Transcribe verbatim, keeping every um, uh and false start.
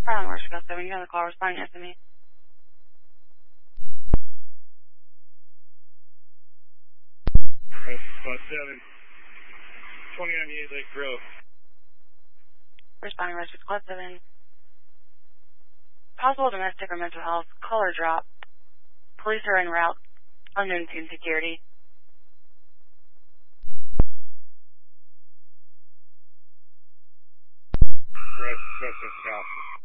Filing Rush Squad seven, you have the call responding yes to me. Squad seven, twenty-nine eight Lake Grove. Responding Rush Squad seven. Possible domestic or mental health, caller drop. Police are en route. Unknown to security. Rush, Rush, Rush,